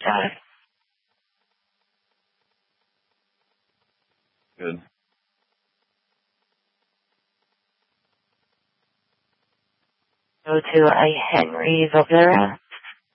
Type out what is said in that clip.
Got it. Good. Go to a Henry Valera.